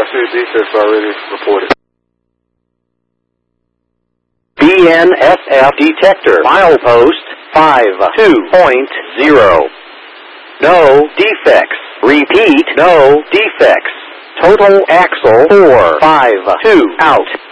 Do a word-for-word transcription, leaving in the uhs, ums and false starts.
see a defect already reported. B N S F detector, milepost five two point zero. No defects. Repeat, no defects. Total axle four five two out.